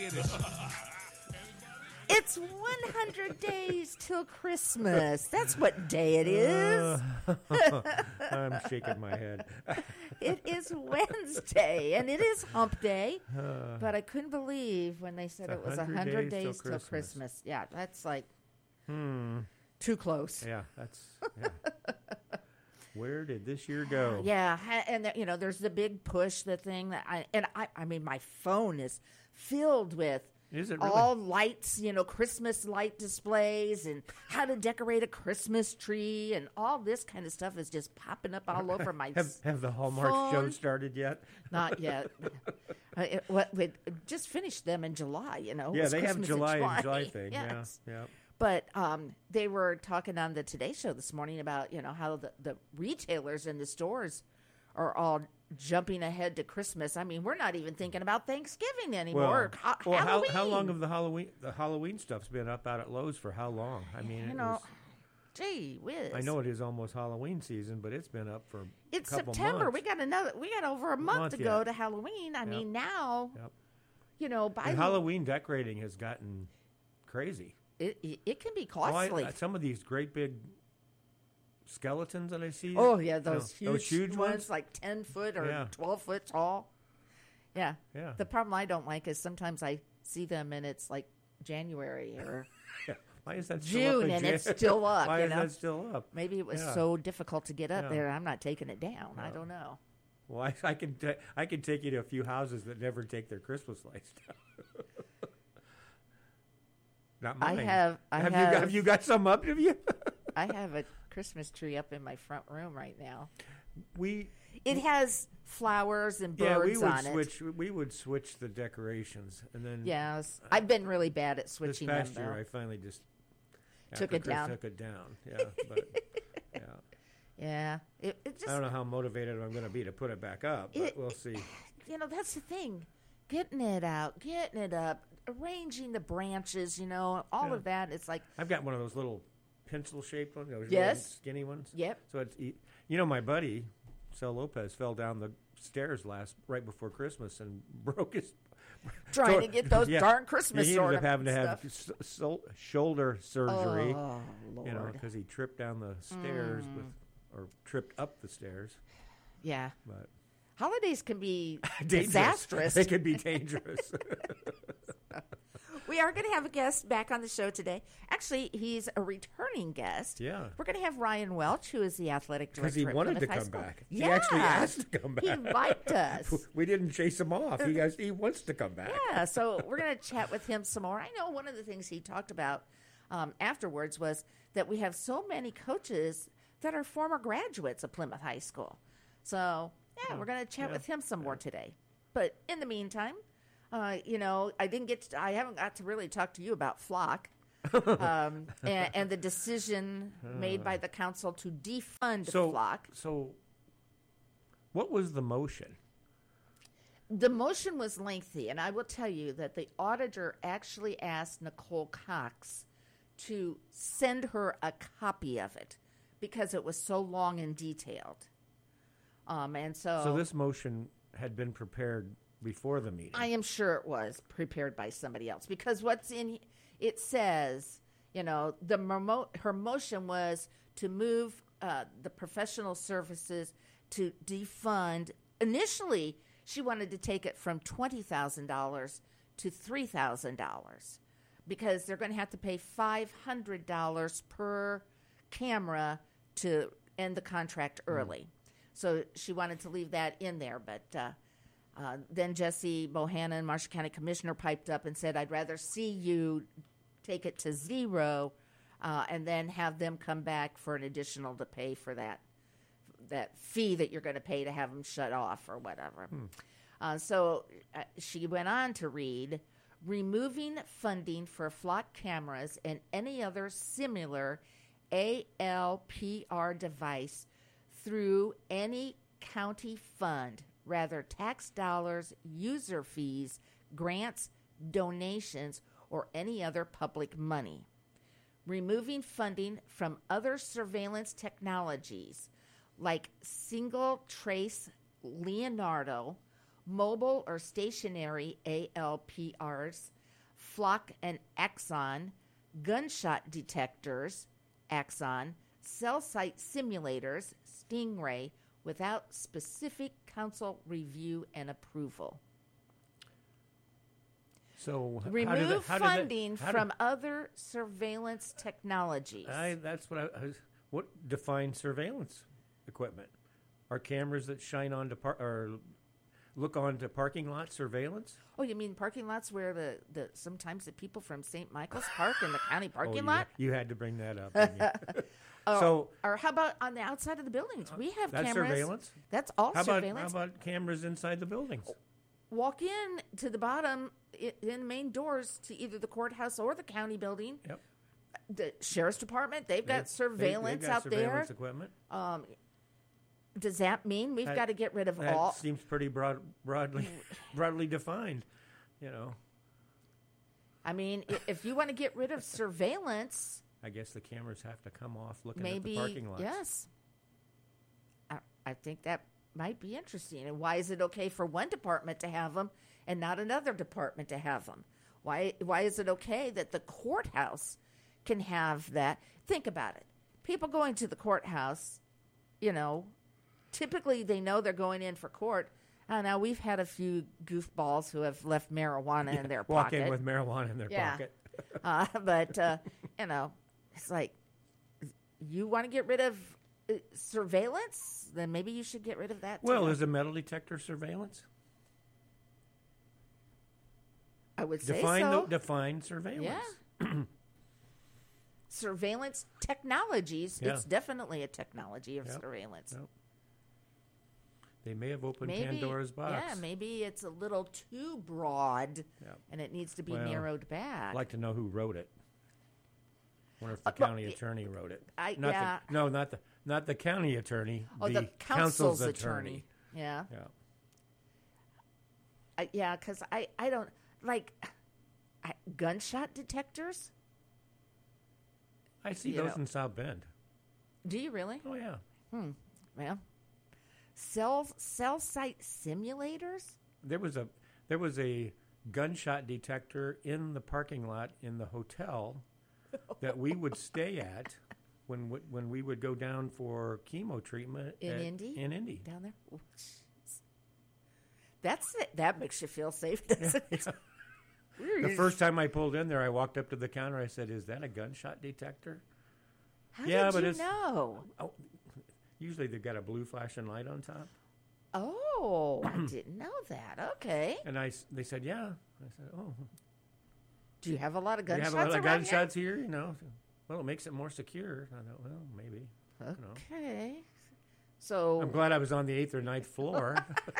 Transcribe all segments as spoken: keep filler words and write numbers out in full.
get it. It's one hundred days till Christmas. That's what day it is. Uh, I'm shaking my head. It is Wednesday, and it is hump day. But I couldn't believe when they said it was one hundred days, days till Christmas. Christmas. Yeah, that's like hmm. too close. Yeah, that's... Yeah. Where did this year go? Yeah, and you know, there's the big push, the thing that I and I. I mean, my phone is filled with is it really? all lights, you know, Christmas light displays and how to decorate a Christmas tree and all this kind of stuff is just popping up all over my. have, have the Hallmark phone. show started yet? Not yet. uh, it, what we just finished them in July. You know, yeah, they Christmas have July and July, and July thing. Yes. Yeah, yeah. But um, they were talking on the Today Show this morning about, you know, how the, the retailers in the stores are all jumping ahead to Christmas. I mean, we're not even thinking about Thanksgiving anymore. Well, ha- well Halloween. how, how long have the Halloween the Halloween stuff's been up out at Lowe's for how long? I mean, you it know, was, gee whiz. I know it is almost Halloween season, but it's been up for it's a couple September. months. We got another. We got over a month, month to go yet. to Halloween. I Yep. mean, now, Yep. you know, by and the, Halloween decorating has gotten crazy. it, it, it can be Oh, I- costly. uh, some of these great big skeletons that I see. Oh yeah, you know, those huge, those huge ones, ones. like ten foot or Yeah. twelve foot tall. Yeah, Yeah. The problem I don't like is sometimes I see them and it's like January or Yeah. Why is that still June up in and Jan- it's still up. Why you is know? that still up? Maybe it was Yeah. so difficult to get up Yeah. there. I'm not taking it down. I No. don't know. Well, I, I can ta- I can take you to a few houses that never take their Christmas lights down. Not I mine. have. I have, have. you got, have you got some up? Have you? I have a Christmas tree up in my front room right now. we It has flowers and birds yeah we would on switch it. we would switch the decorations and then Yes, I've been really bad at this switching past them. year though. I finally just Took after it Chris down. Took it down. Yeah, but yeah. Yeah, it, it just I don't know how motivated I'm going to be to put it back up, but It- we'll see. you know, that's the thing. Getting it out, getting it up, arranging the branches, you know, all Yeah. of that. It's like, I've got one of those little pencil-shaped ones, those Yes. little skinny ones. yep. So it's e- you know my buddy Sal Lopez fell down the stairs last right before Christmas and broke his Trying tore- to get those yeah. darn Christmas he ended up ornaments having to and have stuff. s- sol- shoulder surgery, Oh, Lord. you know, because he tripped down the stairs Mm. with or tripped up the stairs. Yeah. But Holidays can be dangerous. disastrous. They can be dangerous. We are going to have a guest back on the show today. Actually, he's a returning guest. Yeah. We're going to have Ryan Welch, who is the athletic director Because he at wanted Plymouth to High come School. back. Yeah. He actually asked to come back. He invited us. We didn't chase him off. He has, he wants to come back. Yeah, so we're going to chat with him some more. I know one of the things he talked about um, afterwards was that we have so many coaches that are former graduates of Plymouth High School. So, yeah, we're going to chat yeah, with him some more today. But in the meantime, uh, you know, I didn't get to, I haven't got to really talk to you about Flock. um, and, and the decision made by the council to defund So, Flock. so what was the motion? The motion was lengthy, and I will tell you that the auditor actually asked Nicole Cox to send her a copy of it because it was so long and detailed. Um, and so, So this motion had been prepared before the meeting. I am sure it was prepared by somebody else because what's in it says, you know, the remote, her motion was to move uh, the professional services to defund. Initially, she wanted to take it from twenty thousand dollars to three thousand dollars because they're going to have to pay five hundred dollars per camera to end the contract early. Mm. So she wanted to leave that in there, but uh, uh, then Jesse Bohannon, Marshall County Commissioner, piped up and said, I'd rather see you take it to zero uh, and then have them come back for an additional to pay for that that fee that you're going to pay to have them shut off or whatever. Hmm. Uh, so uh, she went on to read, removing funding for flock cameras and any other similar A L P R device through any county fund, rather tax dollars, user fees, grants, donations, or any other public money. Removing funding from other surveillance technologies like single trace Leonardo, mobile or stationary A L P Rs, Flock and Axon, gunshot detectors, Axon, cell site simulators, Stingray, without specific council review and approval. So how Remove did that, how funding did that, how from did, other surveillance technologies. I, that's what I, I was, what defines surveillance equipment? Are cameras that shine onto par, or look onto parking lot surveillance? Oh, you mean parking lots where the, the sometimes the people from Saint Michael's park in the county parking oh, you, lot? You had to bring that up. Didn't you? Oh, so, or how about on the outside of the buildings? We have that's cameras. surveillance. That's all how about, surveillance. How about cameras inside the buildings? Walk in to the bottom i- in the main doors to either the courthouse or the county building. Yep. The sheriff's department, they've got They- surveillance they, they've got out surveillance there. equipment. Um, does that mean we've That- got to get rid of That all? seems pretty broad, broadly, broadly defined. You know, I mean, i- if you want to get rid of surveillance, I guess the cameras have to come off looking maybe at the parking lots. yes. I, I think that might be interesting. And why is it okay for one department to have them and not another department to have them? Why why is it okay that the courthouse can have that? Think about it. People going to the courthouse, you know, typically they know they're going in for court. Uh, now we've had a few goofballs who have left marijuana Yeah, in their walk pocket. in with marijuana in their Yeah. pocket. uh, but uh, you know, it's like you want to get rid of uh, surveillance, then maybe you should get rid of that. Well, too. is a metal detector surveillance? I would say Define so. the, define surveillance. Yeah. Surveillance technologies. Yeah. It's definitely a technology of Yep. surveillance. Yep. They may have opened Maybe, Pandora's box. yeah, maybe it's a little too broad, Yep. and it needs to be Well, narrowed back. I'd like to know who wrote it. Wonder if the Uh, well, county y- attorney wrote it. I- not yeah. The, no, not the not the county attorney. oh, the, the council's, council's attorney. Yeah, Yeah. I, yeah, because I, I don't like I, gunshot detectors. I see You those know. in South Bend. Do you really? Oh yeah. Hmm. Well, cell cell site simulators. There was a there was a gunshot detector in the parking lot in the hotel that we would stay at when w- when we would go down for chemo treatment In at- Indy? In Indy. Down there. Ooh, jeez. That's it. That makes you feel safe, doesn't it? The first time I pulled in there, I walked up to the counter. I said, "Is that a gunshot detector?" How Yeah, did but you it's- know? Oh, usually they've got a blue flashing light on top. Oh, I didn't know that. Okay. And I, s- they said, "Yeah." I said, "Oh, Do you have a lot of do you gunshots have a lot of around gunshots here?" You know, well, it makes it more secure. I thought, well, maybe. here? you know. Okay. So, I'm glad I was on the eighth or ninth floor.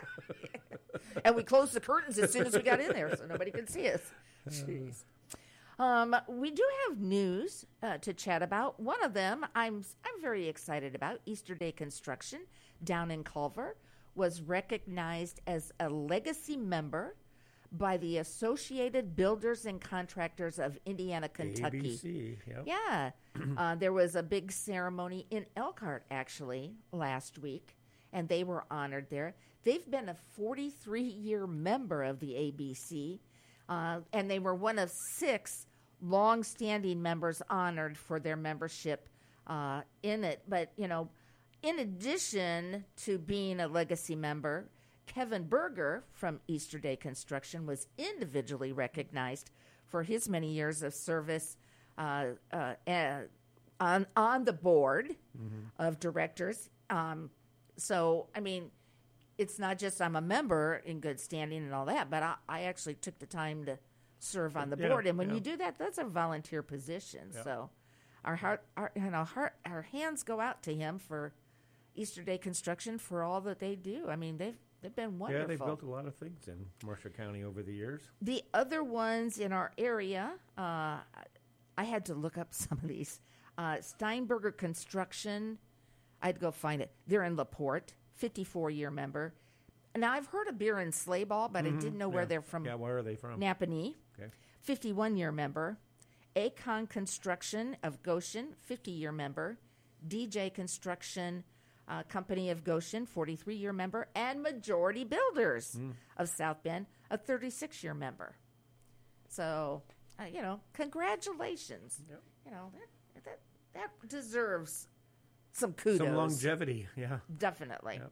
and we closed the curtains as soon as we got in there, so nobody could see us. Jeez. Um, we do have news uh, to chat about. One of them, I'm I'm very excited about. Easter Day Construction down in Culver was recognized as a legacy member by the Associated Builders and Contractors of Indiana, Kentucky. A B C. Yep. Yeah. uh, there was a big ceremony in Elkhart, actually, last week, and they were honored there. They've been a forty-three-year member of the A B C, uh, and they were one of six long-standing members honored for their membership uh, in it. But, you know, in addition to being a legacy member, Kevin Berger from Easter Day Construction was individually recognized for his many years of service uh, uh, uh, on on the board of directors. Um, so, I mean, it's not just I'm a member in good standing and all that, but I, I actually took the time to serve on the Yeah, board. And when yeah. you do that, that's a volunteer position. Yeah. So, our heart, our you know, heart, our hands go out to him for Easter Day Construction for all that they do. I mean, they've they've been wonderful. Yeah, they've built a lot of things in Mercer County over the years. The other ones in our area, uh, I had to look up some of these. Uh, Steinberger Construction, I'd go find it. They're in LaPorte, fifty-four-year member. Now, I've heard of Beer and Sleigh Ball, but I didn't know where Yeah. they're from. Yeah, where are they from? Napanee, Okay. fifty-one-year member. Acon Construction of Goshen, fifty-year member. D J Construction uh, Company of Goshen, forty-three-year member. And Majority Builders of South Bend, a thirty-six-year member. So, uh, you know, congratulations. Yep. You know, that, that, that deserves some kudos. Some longevity, yeah. Definitely. Yep.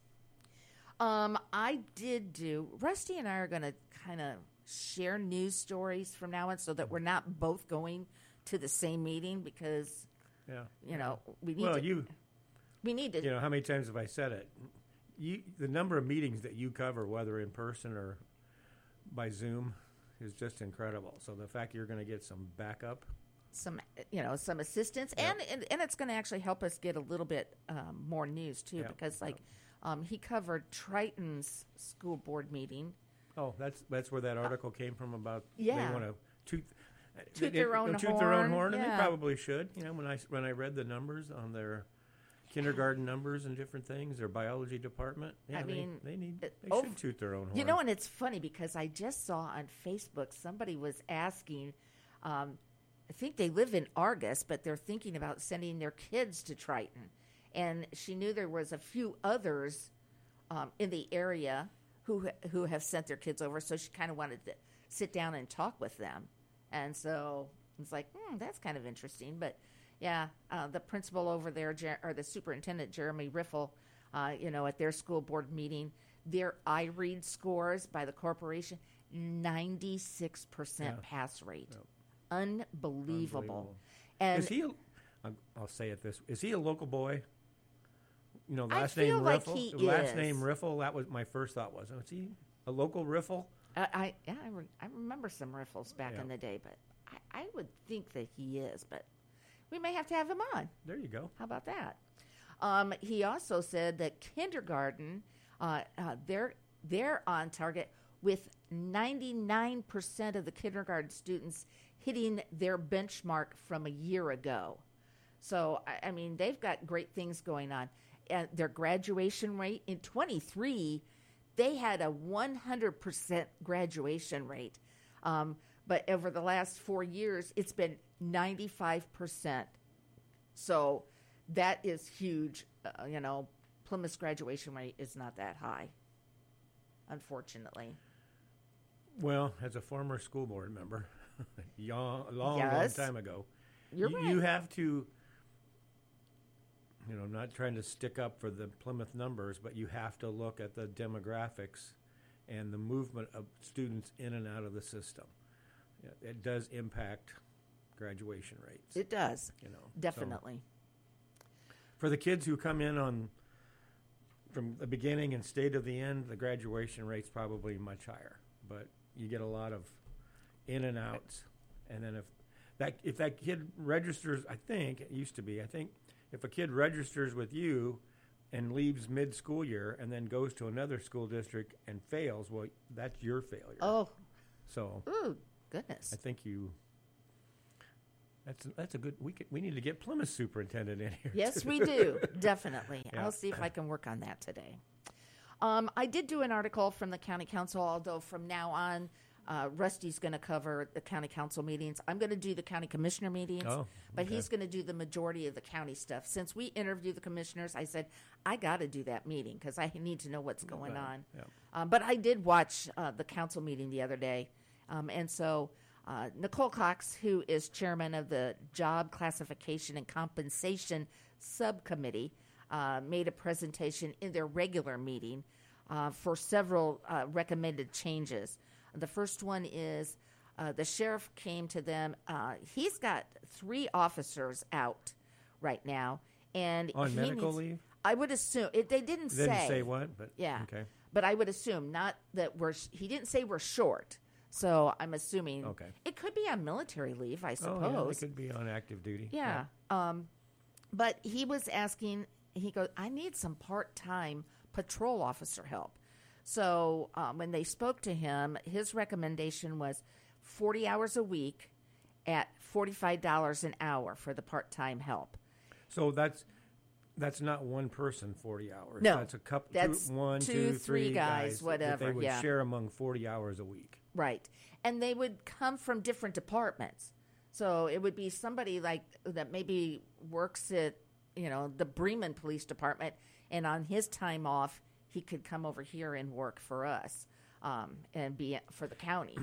Um, I did do, Rusty and I are going to kind of share news stories from now on so that we're not both going to the same meeting because, Yeah. you know, we need Well, to. you, we need to. you know, how many times have I said it? You, the number of meetings that you cover, whether in person or by Zoom, is just incredible. So the fact you're going to get some backup. Some, you know, some assistance, Yep. and, and and it's going to actually help us get a little bit um, more news too, Yep. because like Yep. um, he covered Triton's school board meeting. Oh, that's that's where that article came from about Yeah. they want to toot, Toot they- their they- own toot their own horn, horn, and yeah. they probably should. You know, when I when I read the numbers on their kindergarten numbers and different things, their biology department, yeah, I they, mean, they need it- they oh, should toot their own horn. You know, and it's funny because I just saw on Facebook somebody was asking. Um, I think they live in Argus, but they're thinking about sending their kids to Triton, and she knew there was a few others um, in the area who who have sent their kids over, so she kind of wanted to sit down and talk with them, and so it's like, hmm, that's kind of interesting. But yeah, uh, the principal over there, Jer- or the superintendent, Jeremy Riffle, uh, you know, at their school board meeting, their I read scores by the corporation, ninety-six percent Yeah. pass rate. Yep. Unbelievable. Unbelievable. And Is he? A, I'm- I'll say it this: Is he a local boy? You know, I last feel name like Riffle. he last is. name Riffle. That was my first thought. Was was he a local Riffle? I, I yeah, I, re- I remember some riffles back Yeah. in the day, but I, I would think that he is, but we may have to have him on. There you go. How about that? Um, he also said that kindergarten, uh, uh, they're they're on target with ninety-nine percent of the kindergarten students hitting their benchmark from a year ago. So I, I mean, they've got great things going on. And their graduation rate in twenty-three, they had a one hundred percent graduation rate. Um, but over the last four years, it's been ninety-five percent. So that is huge. Uh, you know, Plymouth's graduation rate is not that high, unfortunately. Well, as a former school board member, long, long, Yes. long time ago, You're you, right. you have to, you know, not trying to stick up for the Plymouth numbers, but you have to look at the demographics and the movement of students in and out of the system. Yeah, it does impact graduation rates. It does, you know, so definitely. for the kids who come in on from the beginning and stay to the end, the graduation rate's probably much higher. But you get a lot of in and outs, and then if that if that kid registers, I think it used to be, I think if a kid registers with you and leaves mid-school year and then goes to another school district and fails, well, that's your failure. Oh, So ooh, goodness. I think you. That's that's a good. We could, we need to get Plymouth superintendent in here. Yes, too. we do. Definitely. Yeah. I'll see if I can work on that today. Um, I did do an article from the county council, although from now on, uh, Rusty's going to cover the county council meetings. I'm going to do the county commissioner meetings, Oh, but okay. he's going to do the majority of the county stuff. Since we interview the commissioners, I said, I got to do that meeting because I need to know what's going Well, on. yeah. Um, but I did watch uh, the council meeting the other day. Um, and so uh, Nicole Cox, who is chairman of the Job Classification and Compensation Subcommittee, uh, made a presentation in their regular meeting uh, for several uh, recommended changes. The first one is uh, the sheriff came to them. Uh, he's got three officers out right now. And On he medical needs- leave? I would assume. It, they didn't Didn't say. say what, but Yeah. okay. But I would assume not that we're. sh- He didn't say we're short, so I'm assuming. Okay. It could be on military leave, I Oh, yeah, suppose. they could be on active duty. yeah. Um, but he was asking. He goes, "I need some part-time patrol officer help." So um, when they spoke to him, his recommendation was forty hours a week at forty-five dollars an hour for the part-time help. So that's that's not one person forty hours. No, that's a couple. that's two, one, two, two, three three guys, that whatever, they would yeah. share among forty hours a week. Right. And they would come from different departments. So it would be somebody like that maybe works at, you know, the Bremen Police Department, and on his time off, he could come over here and work for us um, and be for the county.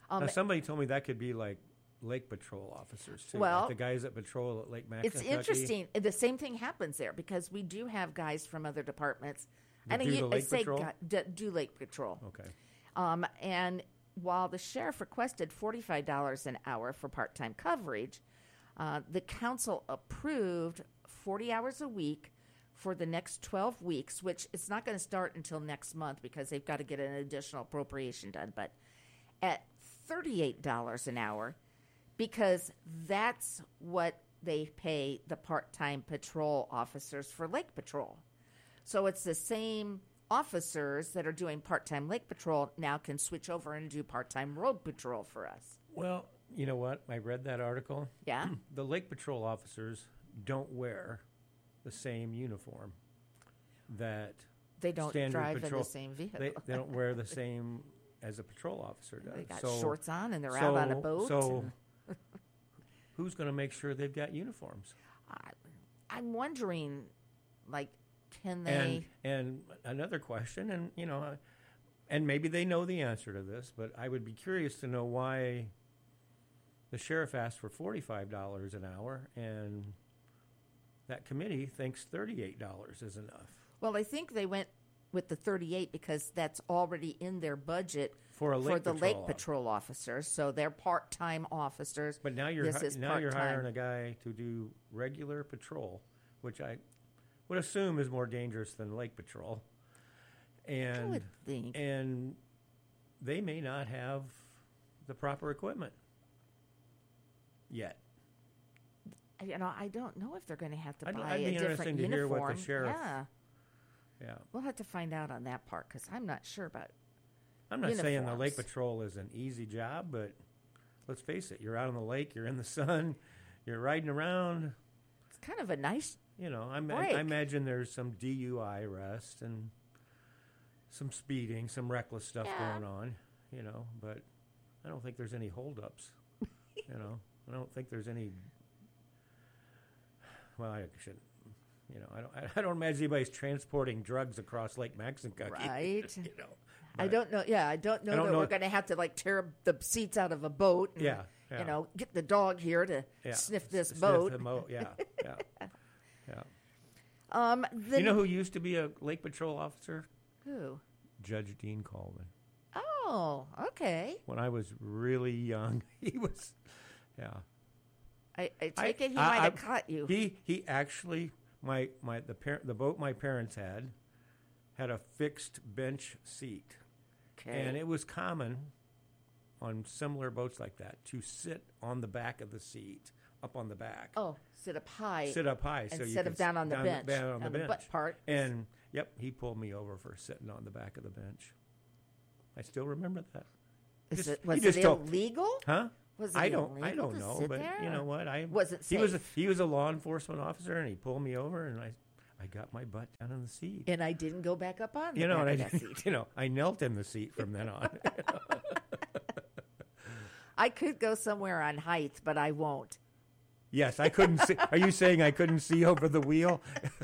Um, now, somebody told me that could be like Lake Patrol officers too. Well, like the guys that patrol at Lake Maxon. it's interesting. The same thing happens there because we do have guys from other departments. That I do mean, the I Lake say Patrol? gu- d- do Lake Patrol. Okay. Um, and while the sheriff requested forty-five dollars an hour for part-time coverage, uh, the council approved forty hours a week for the next twelve weeks, which it's not going to start until next month because they've got to get an additional appropriation done, but at thirty-eight dollars an hour because that's what they pay the part-time patrol officers for Lake Patrol. So it's the same officers that are doing part-time Lake Patrol now can switch over and do part-time road patrol for us. Well, you know what? I read that article. Yeah? The Lake Patrol officers don't wear the same uniform that They don't standard drive patrol, in the same vehicle. They, they don't wear the same as a patrol officer does. They got so, shorts on and they're so, out on a boat. So and- who's going to make sure they've got uniforms? I, I'm wondering, like, can they... And, and another question, and, you know, uh, and maybe they know the answer to this, but I would be curious to know why the sheriff asked for forty-five dollars an hour and that committee thinks thirty-eight dollars is enough. Well, I think they went with the thirty-eight because that's already in their budget For a Lake for the Patrol Lake off- Patrol officers. So they're part-time officers. But now you're This hi- is now you're part-time. hiring a guy to do regular patrol, which I would assume is more dangerous than Lake Patrol. And I would think. and they may not have the proper equipment yet. You know, I don't know if they're going to have to I'd- buy I'd be a different interesting to hear uniform. what the sheriff- Yeah, Yeah. we'll have to find out on that part because I'm not sure about. I'm not saying the Lake Uniforms. Patrol is an easy job, but let's face it, you're out on the lake, you're in the sun, you're riding around. It's kind of a nice. You know, I, I, Break. I imagine there's some D U I arrest and some speeding, some reckless stuff Yeah. going on, you know, but I don't think there's any holdups. You know, I don't think there's any. Well, I shouldn't. You know, I don't. I don't imagine anybody's transporting drugs across Lake Maxinkuckee. Right. You know, I but- don't know. Yeah, I don't know I don't that know we're if- going to have to like tear the seats out of a boat. And, Yeah, yeah. You know, get the dog here to Yeah. sniff this Sniff boat. the mo- yeah, yeah, yeah. Um, the, You know who used to be a Lake Patrol officer? who? Judge Dean Coleman. Oh, okay. When I was really young, he was, yeah. I, I I- take it he I- might have I- caught you. He he actually my my the par- the boat my parents had had a fixed bench seat, Okay. and it was common on similar boats like that to sit on the back of the seat, up on the back, oh, sit up high. sit up high, so you instead could of down sit on the down, bench, down on the on the bench, butt part. and yep, he pulled me over for sitting on the back of the bench. I still remember that. Is just- it, he was just it told- illegal? Huh? Was it I don't. I illegal don't to know, sit but there, you know or what? I was it He was. A, safe? he was a law enforcement officer, and he pulled me over, and I, I got my butt down in the seat. And I didn't go back up on the You know, and I, back of that didn't- seat. you know, I knelt in the seat from then on. I could go somewhere on height, but I won't. Yes, I couldn't see. Are you saying I couldn't see over the wheel?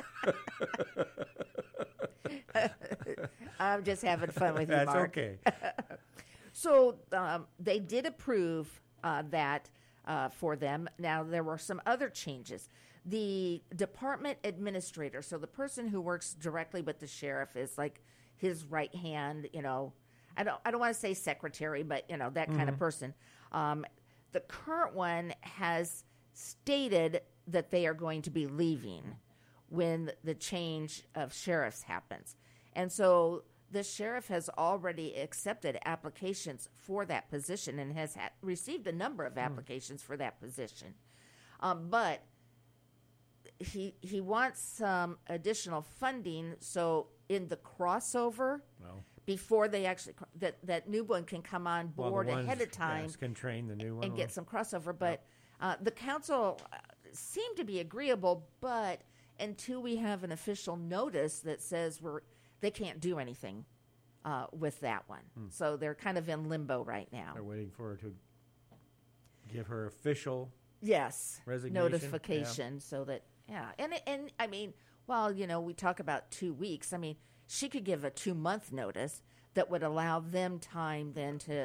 I'm just having fun with you, That's Mark. okay. So um, they did approve uh, that uh, for them. Now, there were some other changes. The department administrator, so the person who works directly with the sheriff is like his right hand, you know, I don't, I don't want to say secretary, but, you know, that kind of person. Um, the current one has stated that they are going to be leaving when the change of sheriffs happens. And so the sheriff has already accepted applications for that position and has ha- received a number of applications for that position. Um, but he he wants some additional funding so in the crossover Well, before they actually that that new one can come on well, the board ones, ahead of time yes, can train the new one and get on- some crossover. But uh, the council uh, seemed to be agreeable, but until we have an official notice that says we're they can't do anything uh, with that one, so they're kind of in limbo right now. They're waiting for her to give her official. Yes, Resignation, notification, so that yeah, and it- and I mean, while you know we talk about two weeks, I mean she could give a two month notice that would allow them time then to Yeah.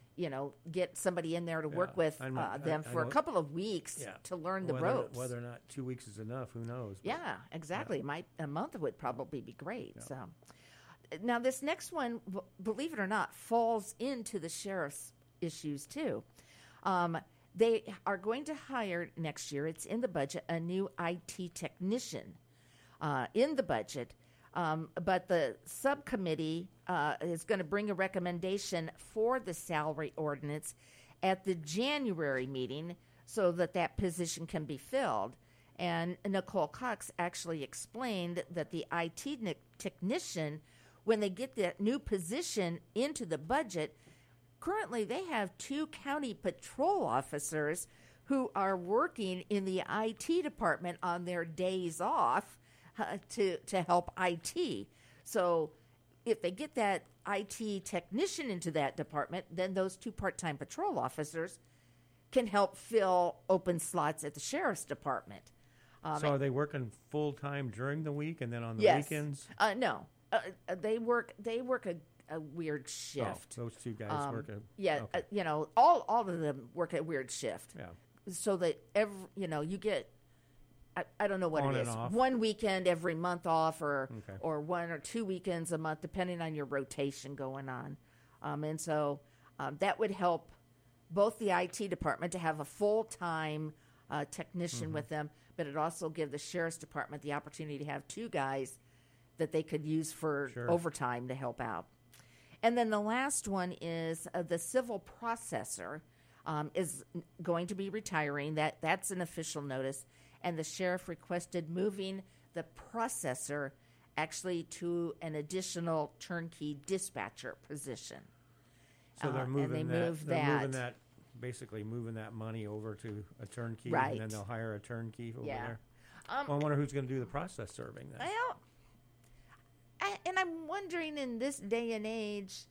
you know, get somebody in there to work Yeah. with I'm uh, not- I- them I for a know- couple of weeks Yeah. to learn the whether, ropes. Whether or not two weeks is enough, who knows? But Yeah, exactly. Might a month would probably be great. Yeah. So, now this next one, b- believe it or not, falls into the sheriff's issues too. Um, they are going to hire next year. It's in the budget a new I T technician uh, in the budget. Um, but the subcommittee uh, is going to bring a recommendation for the salary ordinance at the January meeting so that that position can be filled. And Nicole Cox actually explained that the I T ne- technician, when they get that new position into the budget, currently they have two county patrol officers who are working in the I T department on their days off uh, to, to help I T. So if they get that I T technician into that department, then those two part-time patrol officers can help fill open slots at the sheriff's department. Um, so are they working full time during the week and then on the yes. weekends? Uh, no, uh, uh, they work. They work a, a weird shift. Oh, those two guys Um, work a yeah, okay. uh, you know, all all of them work a weird shift. Yeah. So that every, you know, you get. I, I don't know what On it and is. off. One weekend every month off, or Okay. or one or two weekends a month, depending on your rotation going on. Um, and so um, that would help both the I T department to have a full time uh, technician Mm-hmm. with them, but it also give the sheriff's department the opportunity to have two guys that they could use for Sure. overtime to help out. And then the last one is uh, the civil processor um, is going to be retiring. That that's an official notice, and the sheriff requested moving the processor actually to an additional turnkey dispatcher position. So they're Uh, moving and they that. moved they're moving that. that. Basically, moving that money over to a turnkey, Right. and then they'll hire a turnkey over Yeah. there. Um, Well, I wonder who's going to do the process serving then. Well, I, and I'm wondering in this day and age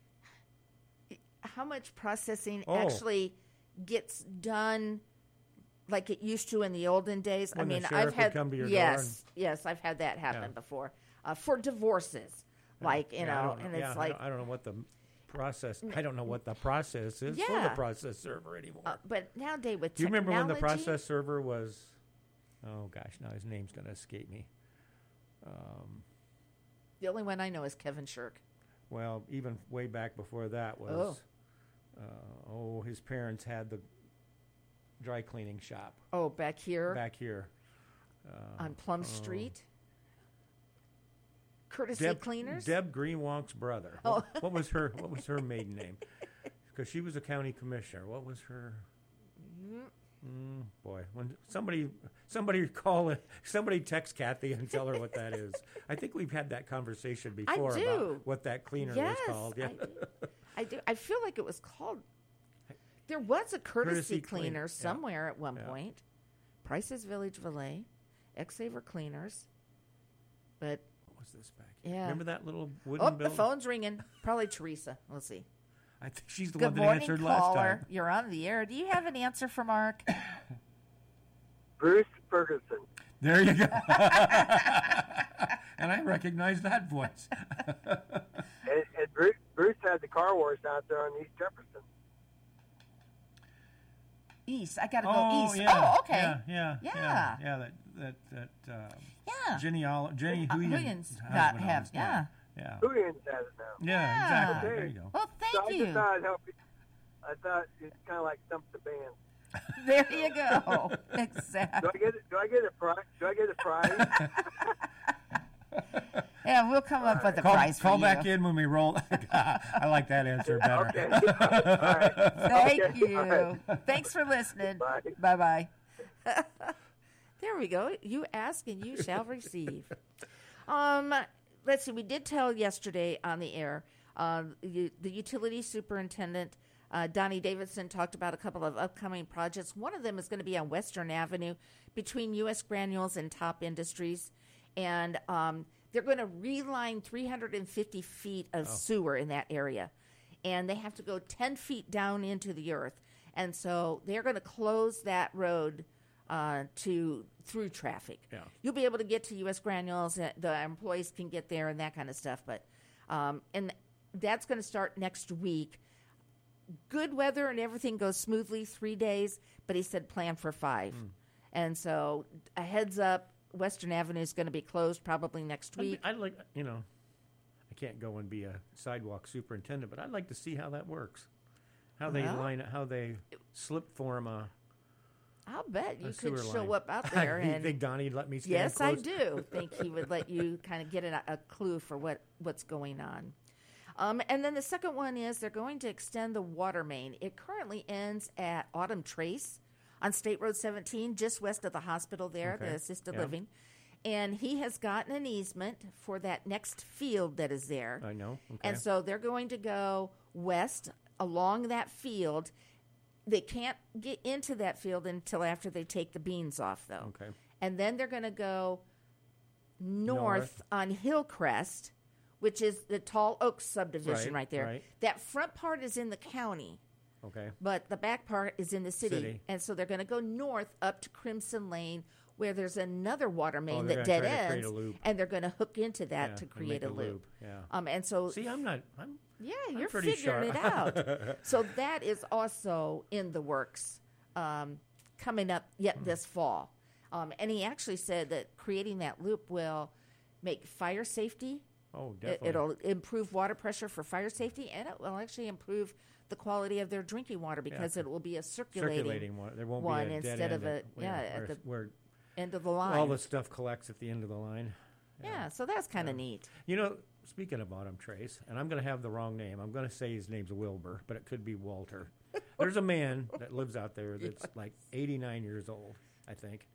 how much processing Oh. actually gets done like it used to in the olden days. When I the mean, sheriff I've would had come to your door yes, yes, I've had that happen Yeah. before uh, for divorces, like you Yeah, I know, don't and yeah, it's I like. don't, I don't know what the process. I don't know what the process is for the Yeah. process server anymore. Uh, but nowadays with Do you remember when the technology- process server was? Oh gosh, now his name's going to escape me. Um, The only one I know is Kevin Shirk. well, even way back before that was. Oh, uh, oh his parents had the dry cleaning shop Oh, back here back here uh, on Plum oh. Street. Courtesy Deb, Cleaners. Deb Greenwalk's brother. Oh. What, what was her What was her maiden name? Because she was a county commissioner. What was her? Mm, boy, when somebody somebody call it, somebody text Kathy and tell her what that is. I think we've had that conversation before do. about what that cleaner Yes, was called. Yeah. I, I do. I feel like it was called. There was a courtesy, Courtesy clean- cleaner yeah. somewhere at one Yeah. point. Price's Village Valet, Xaver Cleaners, but What was this back here? Yeah. Remember that little wooden oh, the building? phone's ringing. Probably Teresa. We'll see. I think she's the Good one that morning, answered caller. last time. You're on the air. Do you have an answer for Mark? Bruce Ferguson. There you go. And I recognize that voice. And, and Bruce, Bruce had the car wash out there on East Jefferson. East. I got to go Oh, east. yeah, oh, okay. Yeah, yeah, yeah, Yeah. yeah. That that that uh, Yeah. Jenny Ol- Jenny Uh, Huygens Huygens husband got- owns have, that. yeah. yeah, Huygens has it now. yeah, Yeah. exactly. Okay. There you go. Well, thank so I you. just thought I'd help you. I thought it's kind of like stump the band. There you go. Do Exactly. I get it? Do I get a prize? Do I get a prize? Yeah, we'll come up with a Call, prize for call you. back in when we roll. I like that answer better. okay. All right. Thank Okay, you. all right. Thanks for listening. Bye. Bye bye. There we go. You ask and you shall receive. Um, let's see. We did tell yesterday on the air. Uh, the, the utility superintendent uh, Donnie Davidson talked about a couple of upcoming projects. One of them is going to be on Western Avenue between U S Granules and Top Industries, and um, they're going to reline three hundred fifty feet of sewer in that area, and they have to go ten feet down into the earth, and so they're going to close that road uh, to through traffic. Yeah. You'll be able to get to U S Granules. uh, The employees can get there and that kind of stuff. But um, and that's going to start next week. good weather and everything goes smoothly, three days, but he said plan for five. Mm. And so a heads up, Western Avenue is going to be closed probably next week. I'd, I'd like, you know, I can't go and be a sidewalk superintendent, but I'd like to see how that works. How they well, line, how they slip form a. I'll bet you could show line. up out there. You and think Donnie'd let me stand yes, close? I do think he would let you kind of get a, a clue for what, what's going on. Um, and then the second one is they're going to extend the water main. It currently ends at Autumn Trace on State Road seventeen, just west of the hospital there, okay. the assisted yeah. living. And he has gotten an easement for that next field that is there. I know. Okay. And so they're going to go west along that field. They can't get into that field until after they take the beans off, though. Okay. And then they're going to go north, North. on Hillcrest, which is the Tall Oaks subdivision right, right there. Right. That front part is in the county. Okay. But the back part is in the city. City. And so they're going to go north up to Crimson Lane, where there's another water main oh, that dead try to create ends. a loop. And they're going to hook into that yeah, to create a loop. loop. Yeah. Um, and so See, I'm not. I'm. yeah, I'm you're pretty figuring sharp. it out. So that is also in the works, um, coming up yet this fall. Um, and he actually said that creating that loop will make fire safety. Oh, It, definitely. it'll improve water pressure for fire safety, and it will actually improve the quality of their drinking water because Yeah. it will be a circulating, circulating water. There won't one be a dead instead end of a at, yeah where, at the where end of the line. all the stuff collects at the end of the line. yeah, so that's kind of Yeah. neat. You know, speaking of Autumn Trace, and I'm going to have the wrong name. I'm going to say his name's Wilbur, but it could be Walter. There's a man that lives out there that's Yeah. like eighty-nine years old, I think,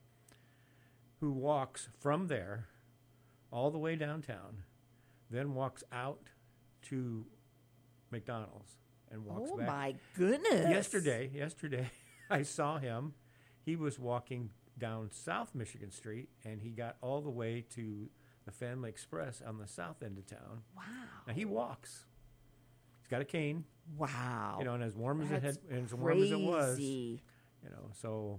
who walks from there all the way downtown, then walks out to McDonald's and walks Oh back. my goodness! Yesterday, yesterday, I saw him. He was walking down South Michigan Street, and he got all the way to the Family Express on the south end of town. Wow! Now he walks. He's got a cane. Wow! You know, and as warm as it had, That's and as warm as it was, crazy. you know, so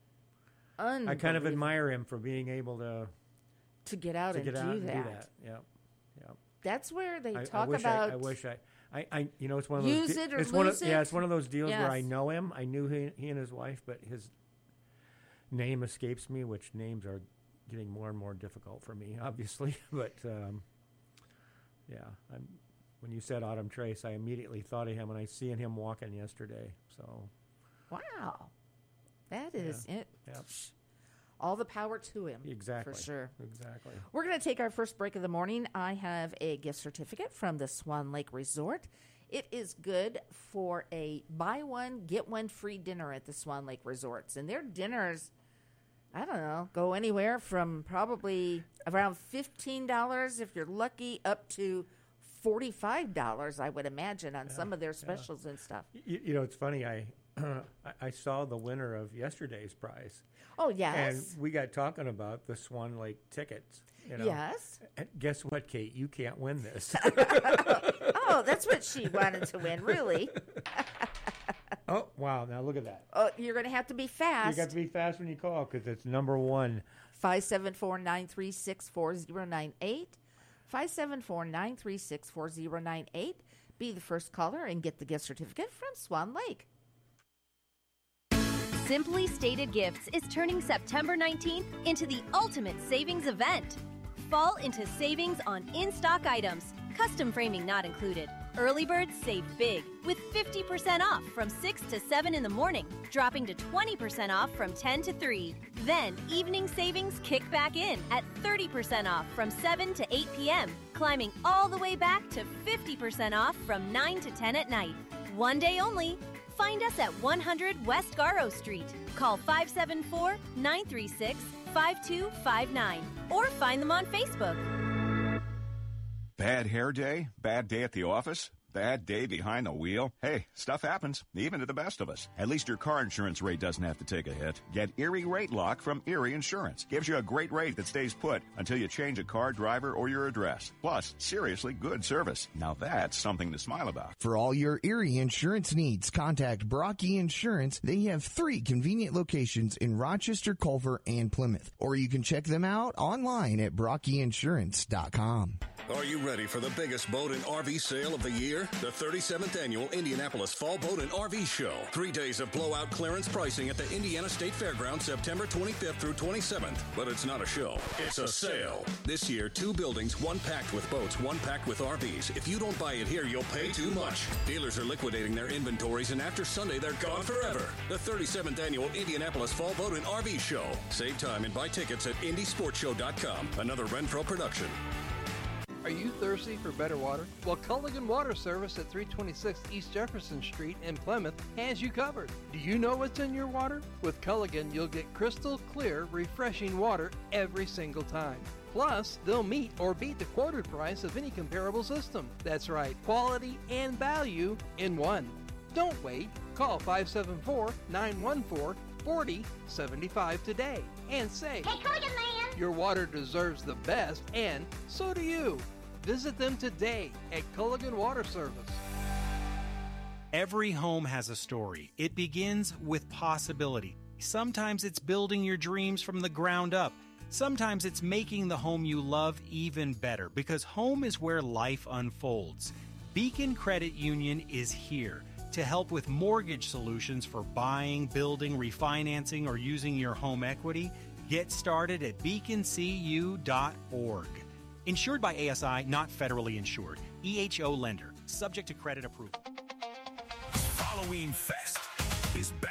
I kind of admire him for being able to to get out to and get do out and that. do that. Yeah, yeah. That's where they I, talk I wish about. I, I wish I, I, I, you know, it's one of those. Use de- it or it's one lose of, Yeah, it? it's one of those deals Yes. where I know him. I knew he, he and his wife, but his name escapes me. Which names are getting more and more difficult for me, obviously. But um, yeah, I'm, when you said Autumn Trace, I immediately thought of him, and I seen him walking yesterday. So Wow, that is it. yeah, All the power to him. exactly, For sure. exactly. We're going to take our first break of the morning. I have a gift certificate from the Swan Lake Resort. It is good for a buy one, get one free dinner at the Swan Lake Resorts. And their dinners, I don't know, go anywhere from probably around fifteen dollars if you're lucky up to forty-five dollars, I would imagine, on Yeah, some of their yeah. specials and stuff. You, you know, it's funny. I, I I saw the winner of yesterday's prize. Oh, yes. And we got talking about the Swan Lake tickets. You know? Yes. And guess what, Kate? You can't win this. Oh, that's what she wanted to win, really. Oh, wow. Now look at that. Oh, you're going to have to be fast. You got to be fast when you call because it's number one. five seven four, nine three six, four zero nine eight. five seven four, nine three six, four zero nine eight. Be the first caller and get the gift certificate from Swan Lake. Simply Stated Gifts is turning September nineteenth into the ultimate savings event. Fall into savings on in-stock items, custom framing not included. Early birds save big with fifty percent off from six to seven in the morning, dropping to twenty percent off from ten to three. Then evening savings kick back in at thirty percent off from seven to eight p.m., climbing all the way back to fifty percent off from nine to ten at night. One day only. Find us at one hundred West Garrow Street. Call five seven four, nine three six, five two five nine or find them on Facebook. Bad hair day? Bad day at the office? Bad day behind the wheel? Hey, stuff happens, even to the best of us. At least your car insurance rate doesn't have to take a hit. Get Erie Rate Lock from Erie Insurance. Gives you a great rate that stays put until you change a car, driver, or your address. Plus, seriously good service. Now that's something to smile about. For all your Erie insurance needs, contact Brocky Insurance. They have three convenient locations in Rochester, Culver, and Plymouth. Or you can check them out online at brocky insurance dot com. Are you ready for the biggest boat and R V sale of the year? The thirty-seventh Annual Indianapolis Fall Boat and R V Show. Three days of blowout clearance pricing at the Indiana State Fairgrounds, September twenty-fifth through twenty-seventh. But it's not a show. It's a sale. This year, two buildings, one packed with boats, one packed with R Vs. If you don't buy it here, you'll pay too much. Dealers are liquidating their inventories, and after Sunday, they're gone forever. The thirty-seventh Annual Indianapolis Fall Boat and R V Show. Save time and buy tickets at indy sports show dot com. Another Renfro production. Are you thirsty for better water? Well, Culligan Water Service at three twenty-six East Jefferson Street in Plymouth has you covered. Do you know what's in your water? With Culligan, you'll get crystal clear, refreshing water every single time. Plus, they'll meet or beat the quoted price of any comparable system. That's right, quality and value in one. Don't wait. Call five seven four, nine one four, four zero seven five today and say, "Hey, Culligan Man! Your water deserves the best, and so do you." Visit them today at Culligan Water Service. Every home has a story. It begins with possibility. Sometimes it's building your dreams from the ground up. Sometimes it's making the home you love even better, because home is where life unfolds. Beacon Credit Union is here to help with mortgage solutions for buying, building, refinancing, or using your home equity. Get started at beacon c u dot org. Insured by A S I, not federally insured. E H O lender. Subject to credit approval. Halloween Fest is back.